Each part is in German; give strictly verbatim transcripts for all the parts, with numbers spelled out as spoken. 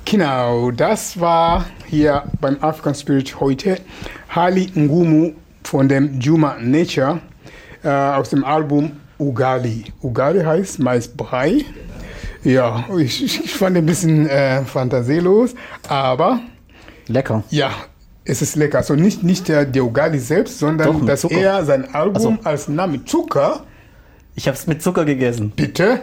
Genau, das war hier beim African Spirit heute Hali Ngumu von dem Juma Nature äh, aus dem Album Ugali. Ugali heißt Maisbrei. Ja, ich, ich fand ein bisschen äh, fantasielos, aber lecker. Ja, es ist lecker. Also nicht, nicht der, der Ugali selbst, sondern Doch, dass Zucker. er sein Album Also. als Name Zucker. Ich habe es mit Zucker gegessen. Bitte?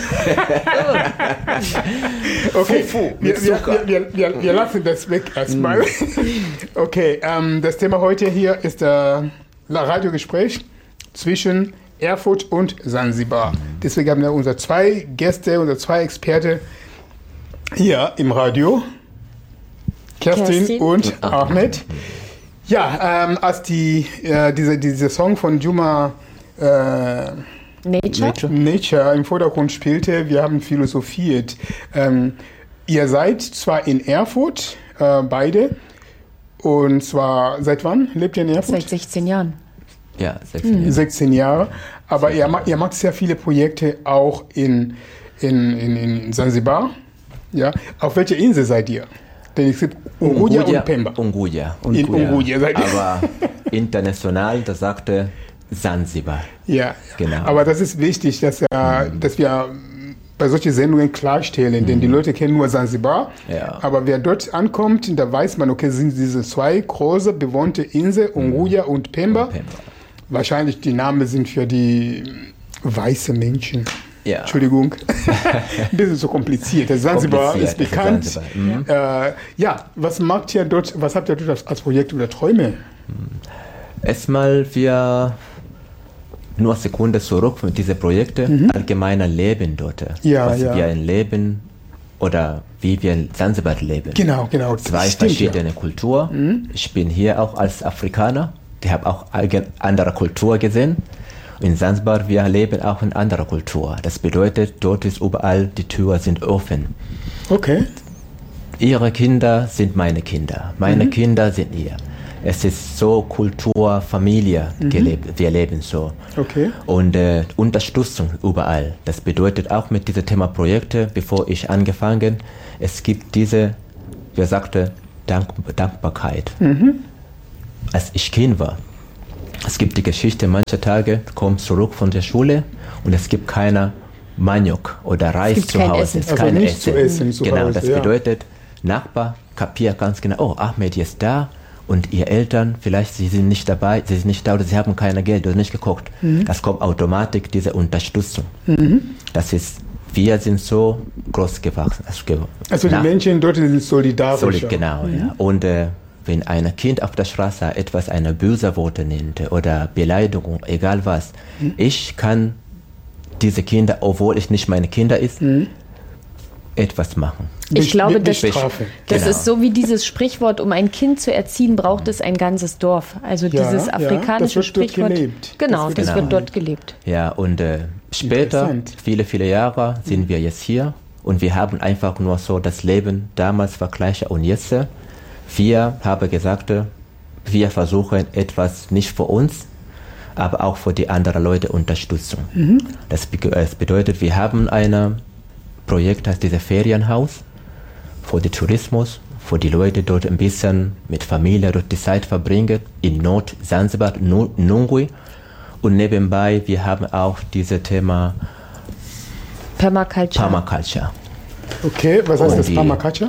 Okay, Fufu wir, mit wir, Zucker. wir, wir, wir lassen das weg erstmal. Okay, ähm, das Thema heute hier ist das Radiogespräch zwischen Erfurt und Sansibar. Deswegen haben wir unsere zwei Gäste, unsere zwei Experten hier im Radio. Kerstin, Kerstin. und Ahmed. Ja, ähm, als die, äh, diese, diese Song von Juma äh, Nature? Nature. Nature im Vordergrund spielte, wir haben philosophiert. Ähm, ihr seid zwar in Erfurt, äh, beide, und zwar seit wann lebt ihr in Erfurt? Seit sechzehn Jahren. Ja, sechzehn Jahre. sechzehn Jahre. Aber ihr, ma- ihr macht sehr viele Projekte auch in, in, in, in Sansibar. Ja. Auf welcher Insel seid ihr? Denn es gibt Unguja und Pemba. Unguja. In Unguja seid ihr. Aber international, das sagte Sansibar. Ja, Genau. aber das ist wichtig, dass, äh, dass wir bei solchen Sendungen klarstellen, denn die Leute kennen nur Sansibar, Ja. aber wer dort ankommt, da weiß man, okay, sind diese zwei große bewohnte Inseln, Unguja und Pemba. Pemba. Wahrscheinlich die Namen sind für die weißen Menschen. Ja. Entschuldigung, ein bisschen so kompliziert. Der Sansibar ist Kompliziert, bekannt. Sansibar, Äh, ja, was macht ihr dort, was habt ihr dort als, als Projekt oder Träume? Erstmal wir nur eine Sekunde zurück mit diesen Projekten, allgemeiner Leben dort. Ja, was ja. wir ein Leben oder wie wir in Sansibar leben. Genau, genau. Zwei Stimmt, verschiedene Kulturen. Ich bin hier auch als Afrikaner. Ich habe auch eine andere Kultur gesehen. In Sansibar, wir leben auch in anderer Kultur. Das bedeutet, dort ist überall, die Türen sind offen. ja. Okay. Ihre Kinder sind meine Kinder. Meine Kinder sind ihr. Es ist so Kultur, Familie gelebt. Wir leben so. Okay. Und äh, Unterstützung überall. Das bedeutet auch mit diesem Thema Projekte, bevor ich angefangen, es gibt diese, wie sagte, Dank, Dankbarkeit. Als ich Kind war, es gibt die Geschichte, manche Tage kommt zurück von der Schule und es gibt keiner Maniok oder Reis gibt zu kein Hause. Essen. Es ist Also kein nichts zu essen zu genau, Hause, das ja. bedeutet, Nachbar kapiert ganz genau, oh, Ahmed ist da und ihr Eltern, vielleicht sie sind nicht dabei, sie sind nicht da oder sie haben kein Geld oder nicht gekocht. Das kommt automatisch, diese Unterstützung. Das ist, wir sind so groß gewachsen. Also, ge- Also die nach- Menschen dort sind solidarisch. Solid, genau, ja. Und äh, wenn ein Kind auf der Straße etwas eine böse Worte nennt oder Beleidigung, egal was, ich kann diese Kinder, obwohl ich nicht meine Kinder ist, etwas machen. Ich glaube, das das, Strafe. das Genau. ist so wie dieses Sprichwort, um ein Kind zu erziehen, braucht es ein ganzes Dorf. Also Ja, dieses ja, afrikanische das wird dort Sprichwort. gelebt. Genau, Das das, wird wird genau. dort gelebt. Ja, und äh, später, Interessant. viele, viele Jahre, sind wir jetzt hier und wir haben einfach nur so das Leben damals vergleichen und jetzt. äh, Wir haben gesagt, äh, wir versuchen etwas nicht für uns, aber auch für die anderen Leute Unterstützung. Das, be- das bedeutet, wir haben ein Projekt, das dieses Ferienhaus für den Tourismus, für die Leute dort ein bisschen mit Familie dort die Zeit verbringen, in Nord-Sansibar, Nu- Nungwi. Und nebenbei, wir haben auch dieses Thema Permaculture. Permaculture. Okay, was heißt Und das die- Permaculture?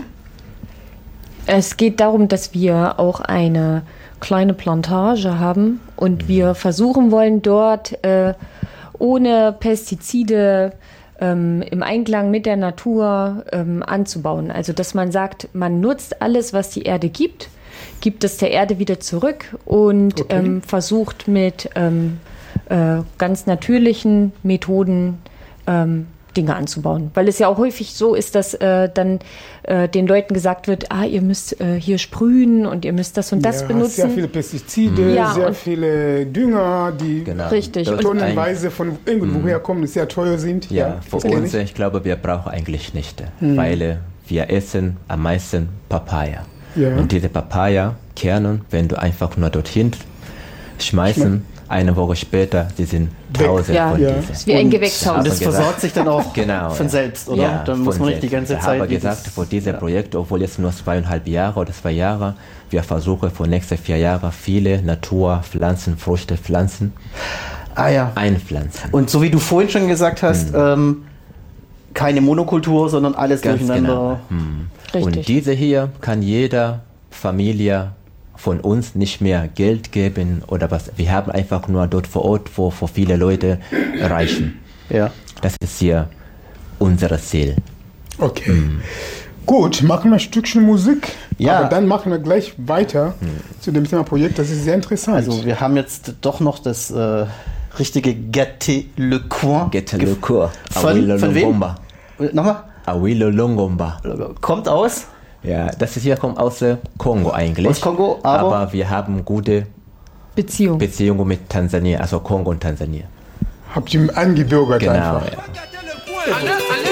Es geht darum, dass wir auch eine kleine Plantage haben und wir versuchen wollen, dort äh, ohne Pestizide ähm, im Einklang mit der Natur ähm, anzubauen. Also dass man sagt, man nutzt alles, was die Erde gibt, gibt es der Erde wieder zurück und Okay. ähm, versucht mit ähm, äh, ganz natürlichen Methoden ähm, Dinge anzubauen. Weil es ja auch häufig so ist, dass äh, dann äh, den Leuten gesagt wird, ah, ihr müsst äh, hier sprühen und ihr müsst das und das ja, benutzen. Sehr viele Pestizide, Ja, sehr und- viele Dünger, die Genau. Richtig. Dort Und- tonnenweise von irgendwoher kommen, die sehr teuer sind. Ja, für das kenn uns, ich. ich glaube, wir brauchen eigentlich nicht, weil äh, wir essen am meisten Papaya. Ja. Und diese Papaya-Kerne, wenn du einfach nur dorthin schmeißen, eine Woche später, die sind Tausend Ja, von ja. diesen. Ist wie ein Gewächshaus. Und das gesagt. versorgt sich dann auch Genau, von ja. selbst, oder? Ja, Dann muss von man nicht die selbst. ganze Ich Zeit... habe gesagt, dieses- für dieses ja. Projekt, obwohl jetzt nur zweieinhalb Jahre oder zwei Jahre, wir versuchen für nächste vier Jahre viele Naturpflanzen, Früchte, Pflanzen Ah ja. einpflanzen. Und so wie du vorhin schon gesagt hast, Hm. ähm, keine Monokultur, sondern alles Ganz durcheinander. genau. Hm. Richtig. Und diese hier kann jeder Familie von uns nicht mehr Geld geben oder was. Wir haben einfach nur dort vor Ort, wo, wo viele Leute erreichen. Ja. Das ist hier unser Ziel. Okay. Gut, machen wir ein Stückchen Musik. Ja. Aber dann machen wir gleich weiter zu dem Thema Projekt. Das ist sehr interessant. Also wir haben jetzt doch noch das äh, richtige Gâté Le Coin. Gete le cour. Von, von wem? Longomba. Äh, Nochmal? Awilo Longomba. Kommt aus? Ja, das ist hier kommt aus äh, Kongo eigentlich. Aus Kongo, aber- aber wir haben gute Beziehung. Beziehungen mit Tansania, also Kongo und Tansania. Habt ihr angewürgert Genau. einfach. Ja. Allez, allez.